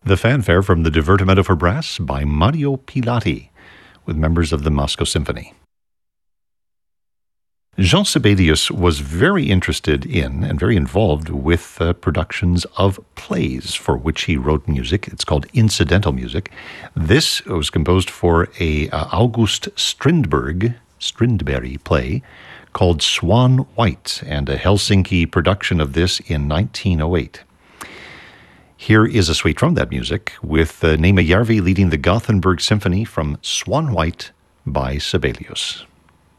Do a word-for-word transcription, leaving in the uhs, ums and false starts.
The fanfare from the Divertimento for Brass by Mario Pilati, with members of the Moscow Symphony. Jean Sibelius was very interested in and very involved with uh, productions of plays for which he wrote music. It's called incidental music. This was composed for a uh, August Strindberg, Strindberg play called Swan White, and a Helsinki production of this in nineteen oh eight. Here is a suite from that music with uh, Neema Järvi leading the Gothenburg Symphony from Swan White by Sibelius.